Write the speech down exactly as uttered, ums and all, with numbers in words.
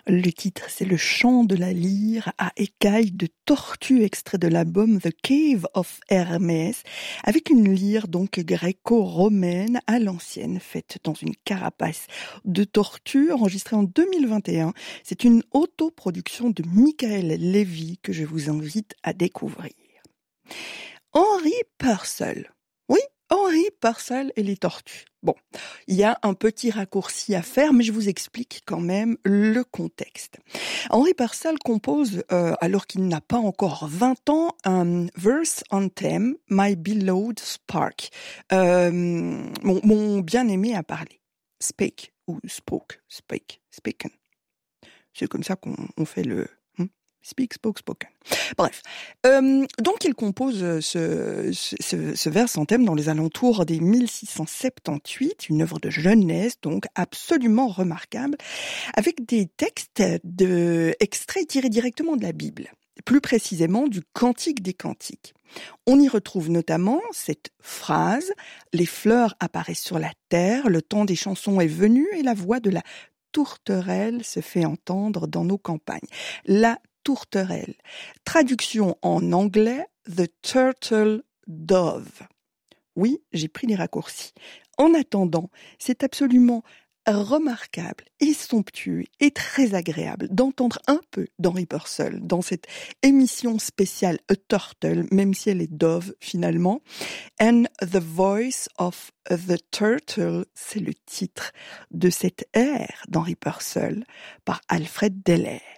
Le titre, c'est Le chant de la lyre à écailles de tortue, extrait de l'album The Cave of Hermès, avec une lyre donc gréco-romaine à l'ancienne, faite dans une carapace de tortue, enregistrée en deux mille vingt et un. C'est une autoproduction de Michael Levy que je vous invite à découvrir. Henry Purcell. Oui, Henry Purcell et les tortues. Bon, il y a un petit raccourci à faire, mais je vous explique quand même le contexte. Henry Purcell compose, euh, alors qu'il n'a pas encore vingt ans, un verse anthem, My Beloved Spark. Euh, mon, mon bien-aimé a parlé. Spake, ou spoke, spake, spoken. C'est comme ça qu'on on fait le... Speak, spoke, spoken. Bref. Euh, donc, il compose ce, ce, ce vers en thème dans les alentours des mille six cent soixante-dix-huit, une œuvre de jeunesse, donc absolument remarquable, avec des textes de, extraits tirés directement de la Bible, plus précisément du Cantique des Cantiques. On y retrouve notamment cette phrase « Les fleurs apparaissent sur la terre, le temps des chansons est venu et la voix de la tourterelle se fait entendre dans nos campagnes. » La tourterelle. Traduction en anglais, The Turtle Dove. Oui, j'ai pris les raccourcis. En attendant, c'est absolument remarquable et somptueux et très agréable d'entendre un peu d'Henry Purcell dans cette émission spéciale A Turtle, même si elle est dove finalement. And the Voice of the Turtle, c'est le titre de cet air d'Henry Purcell par Alfred Deller.